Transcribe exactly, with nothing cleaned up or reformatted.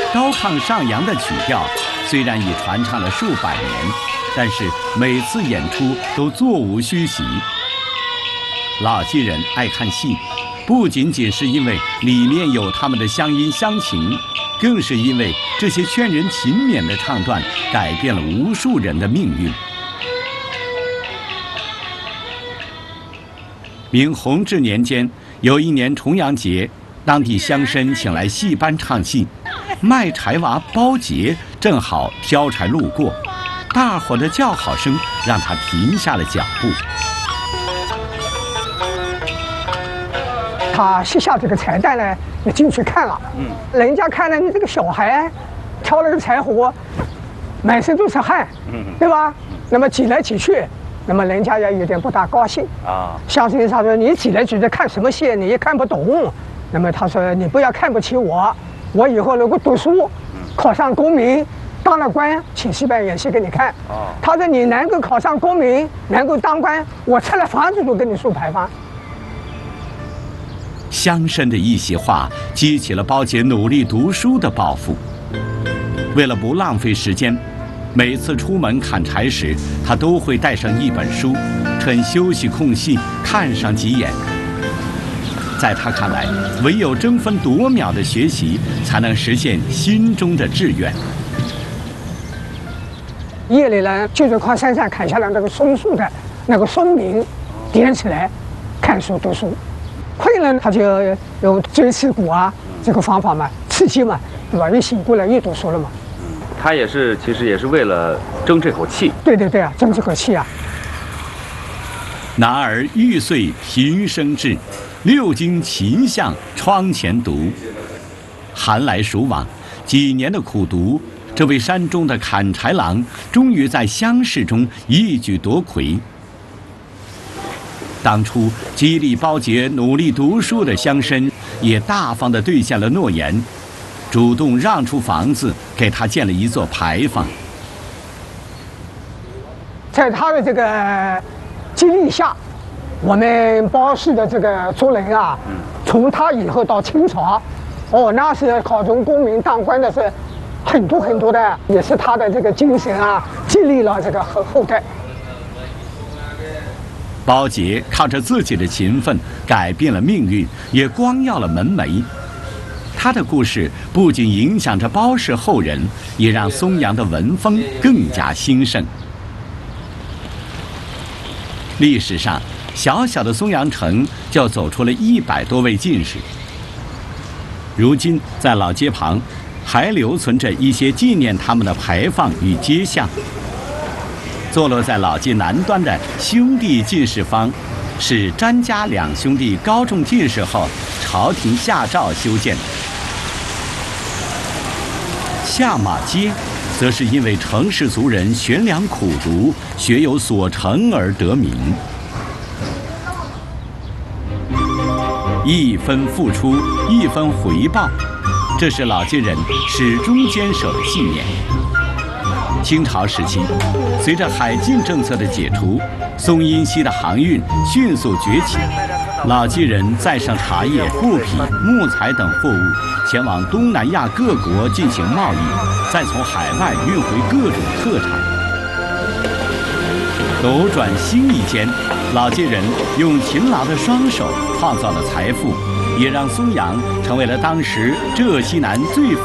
高亢上扬的曲调虽然已传唱了数百年，但是每次演出都座无虚席。老纪人爱看戏，不仅仅是因为里面有他们的乡音乡情，更是因为这些劝人勤勉的唱段改变了无数人的命运。明弘治年间，有一年重阳节，当地乡绅请来戏班唱戏，卖柴娃包杰正好挑柴路过，大伙的叫好声让他停下了脚步。 他卸下这个柴担呢，就进去看了。嗯，人家看了你这个小孩挑了个柴火，满身都是汗，嗯，对吧？那么挤来挤去，那么人家也有点不大高兴啊。相声上说你挤来挤去看什么戏，你也看不懂。那么他说你不要看不起我，我以后如果读书，考上功名，当了官，请戏班演戏给你看。哦，他说你能够考上功名，能够当官，我拆了房子都给你竖牌坊。 乡绅的一席话激起了包杰努力读书的抱负。为了不浪费时间，每次出门砍柴时，他都会带上一本书，趁休息空隙看上几眼。在他看来，唯有争分夺秒的学习，才能实现心中的志愿。 夜里呢，就着靠山上砍下来那个松树的那个松明，点起来看书读书。困了，他就有锥刺股啊这个方法嘛，刺激嘛，对吧？一醒过来又读书了嘛。 嗯，他也是，其实也是为了争这口气。 对对对啊，争这口气啊。 男儿欲遂平生志，六经勤向窗前读。寒来暑往，几年的苦读，这位山中的砍柴郎终于在乡试中一举夺魁。当初激励包杰努力读书的乡绅，也大方地兑现了诺言，主动让出房子给他建了一座牌坊。 在他的这个激励下，我们包氏的这个族人啊，从他以后到清朝，哦，那是考中功名当官的是很多很多的，也是他的这个精神啊，激励了这个后后代。 包杰靠着自己的勤奋改变了命运，也光耀了门楣。他的故事不仅影响着包氏后人，也让松阳的文风更加兴盛。历史上，小小的松阳城就走出了一百多位进士。如今，在老街旁，还留存着一些纪念他们的牌坊与街巷。坐落在老街南端的兄弟进士坊，是詹家两兄弟高中进士后，朝廷下诏修建的。下马街，则是因为城市族人悬梁苦读，学有所成而得名。一分付出，一分回报，这是老街人始终坚守的信念。清朝时期，随着海禁政策的解除，松阴溪的航运迅速崛起，老街人载上茶叶、布匹、木材等货物，前往东南亚各国进行贸易，再从海外运回各种特产。斗转星移间，老街人用勤劳的双手创造了财富，也让松阳成为了当时浙西南最